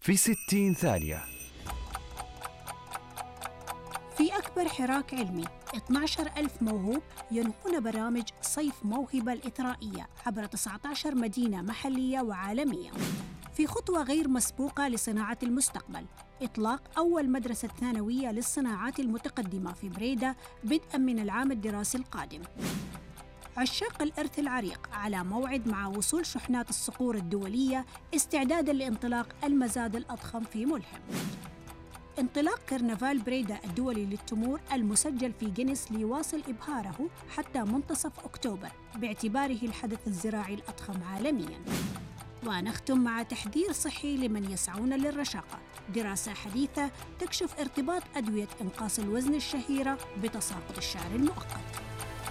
في 60 ثانية. في أكبر حراك علمي 12,000 موهوب ينهون برامج صيف موهبة الإثرائية عبر 19 مدينة محلية وعالمية. في خطوة غير مسبوقة لصناعة المستقبل، إطلاق أول مدرسة ثانوية للصناعات المتقدمة في بريدة بدءاً من العام الدراسي القادم. عشاق الإرث العريق على موعد مع وصول شحنات الصقور الدولية استعداداً لانطلاق المزاد الأضخم في ملهم. انطلاق كرنفال بريدة الدولي للتمور المسجل في جينيس ليواصل إبهاره حتى منتصف أكتوبر باعتباره الحدث الزراعي الأضخم عالمياً. ونختم مع تحذير صحي لمن يسعون للرشاقة. دراسة حديثة تكشف ارتباط أدوية إنقاص الوزن الشهيرة بتساقط الشعر المؤقت.